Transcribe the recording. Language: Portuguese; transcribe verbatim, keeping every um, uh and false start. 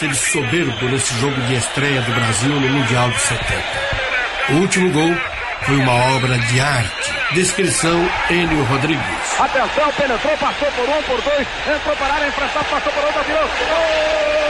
esteve soberbo nesse jogo de estreia do Brasil no Mundial de setenta. O último gol foi uma obra de arte. Descrição, Enio Rodrigues. Atenção, penetrou, passou por um, por dois, entrou para a área, enfrentado, passou por outra, virou. Gol!